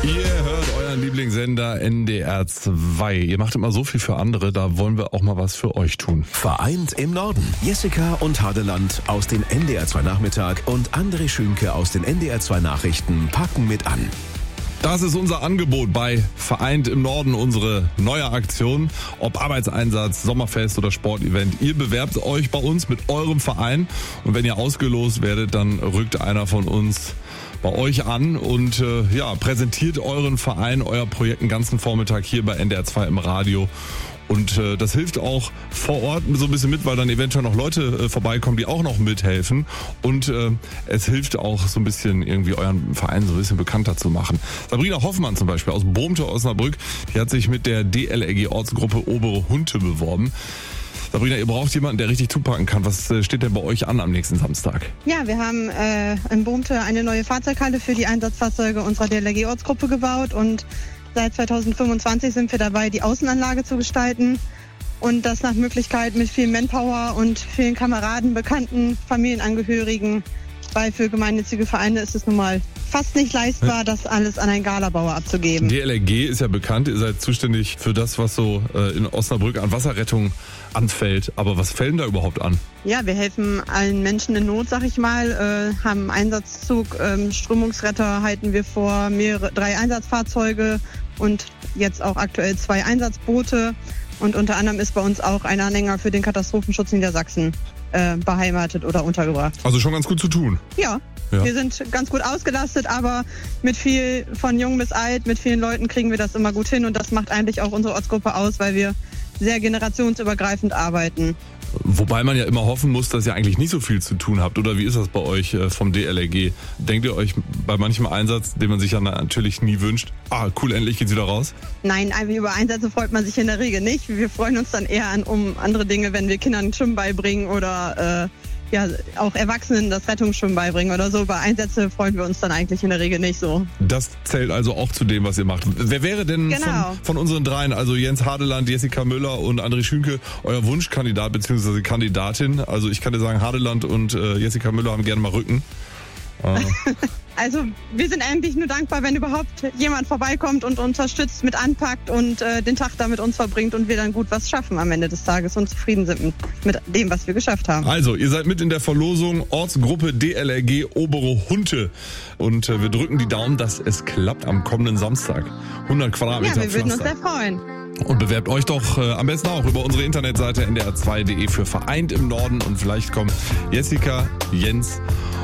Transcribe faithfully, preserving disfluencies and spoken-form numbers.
Ihr hört euren Lieblingssender N D R zwei. Ihr macht immer so viel für andere, da wollen wir auch mal was für euch tun. Vereint im Norden. Jessica und Hadeland aus den N D R zwei Nachmittag und André Schünke aus den N D R zwei Nachrichten packen mit an. Das ist unser Angebot bei Vereint im Norden, unsere neue Aktion. Ob Arbeitseinsatz, Sommerfest oder Sportevent. Ihr bewerbt euch bei uns mit eurem Verein. Und wenn ihr ausgelost werdet, dann rückt einer von uns bei euch an und äh, ja, präsentiert euren Verein, euer Projekt den ganzen Vormittag hier bei N D R zwei im Radio. Und äh, das hilft auch vor Ort so ein bisschen mit, weil dann eventuell noch Leute äh, vorbeikommen, die auch noch mithelfen. Und äh, es hilft auch so ein bisschen irgendwie euren Verein so ein bisschen bekannter zu machen. Sabrina Hoffmann zum Beispiel aus Bohmte, Osnabrück, die hat sich mit der D L R G-Ortsgruppe Obere Hunte beworben. Sabrina, ihr braucht jemanden, der richtig zupacken kann. Was äh, steht denn bei euch an am nächsten Samstag? Ja, wir haben äh, in Bohmte eine neue Fahrzeughalle für die Einsatzfahrzeuge unserer D L R G-Ortsgruppe gebaut und seit zweitausendfünfundzwanzig sind wir dabei, die Außenanlage zu gestalten und das nach Möglichkeit mit viel Manpower und vielen Kameraden, Bekannten, Familienangehörigen, weil für gemeinnützige Vereine ist es nun mal fast nicht leistbar, das alles an einen Galabauer abzugeben. D L R G ist ja bekannt, ihr seid zuständig für das, was so äh, in Osnabrück an Wasserrettung anfällt. Aber was fällt denn da überhaupt an? Ja, wir helfen allen Menschen in Not, sag ich mal, äh, haben einen Einsatzzug, ähm, Strömungsretter halten wir vor, mehrere, drei Einsatzfahrzeuge und jetzt auch aktuell zwei Einsatzboote. Und unter anderem ist bei uns auch ein Anhänger für den Katastrophenschutz Niedersachsen äh, beheimatet oder untergebracht. Also schon ganz gut zu tun. Ja. Ja. Wir sind ganz gut ausgelastet, aber mit viel von jung bis alt, mit vielen Leuten kriegen wir das immer gut hin und das macht eigentlich auch unsere Ortsgruppe aus, weil wir sehr generationsübergreifend arbeiten. Wobei man ja immer hoffen muss, dass ihr eigentlich nicht so viel zu tun habt. Oder wie ist das bei euch vom D L R G? Denkt ihr euch bei manchem Einsatz, den man sich ja natürlich nie wünscht, ah cool, endlich geht's wieder raus? Nein, über Einsätze freut man sich in der Regel nicht. Wir freuen uns dann eher an, um andere Dinge, wenn wir Kindern Schwimmen beibringen oder äh, ja, auch Erwachsenen das Rettungsschwimmen beibringen oder so. Bei Einsätze freuen wir uns dann eigentlich in der Regel nicht so. Das zählt also auch zu dem, was ihr macht. Wer wäre denn genau. von, von unseren dreien, also Jens Hadeland, Jessica Müller und André Schünke, euer Wunschkandidat bzw. Kandidatin? Also ich kann dir sagen, Hadeland und äh, Jessica Müller haben gerne mal Rücken. Äh. Also wir sind eigentlich nur dankbar, wenn überhaupt jemand vorbeikommt und unterstützt, mit anpackt und äh, den Tag da mit uns verbringt und wir dann gut was schaffen am Ende des Tages und zufrieden sind mit, mit dem, was wir geschafft haben. Also, ihr seid mit in der Verlosung Ortsgruppe D L R G Obere Hunte und äh, wir drücken die Daumen, dass es klappt am kommenden Samstag. hundert Quadratmeter Ja, wir würden Pflaster. uns sehr freuen. Und bewerbt euch doch äh, am besten auch über unsere Internetseite N D R zwei punkt de für Vereint im Norden und vielleicht kommen Jessica, Jens